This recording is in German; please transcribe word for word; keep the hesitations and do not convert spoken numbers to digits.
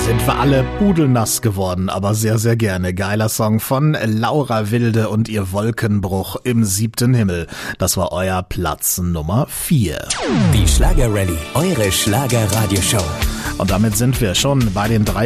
Sind wir alle pudelnass geworden, aber sehr, sehr gerne. Geiler Song von Laura Wilde und ihr Wolkenbruch im siebten Himmel. Das war euer Platz Nummer vier. Die Schlager-Rallye, eure Schlager-Radioshow. Und damit sind wir schon bei den drei